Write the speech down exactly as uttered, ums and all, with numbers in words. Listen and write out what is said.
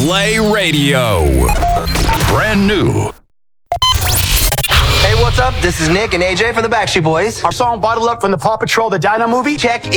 Play Radio. Brand new. Hey, what's up? This is Nick and A J from the Backstreet Boys. Our song Bottle Up from the Paw Patrol, the Dino movie. Check